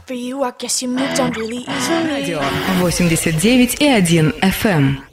for you, I guess you moved on really easily. Радио 89,1 FM.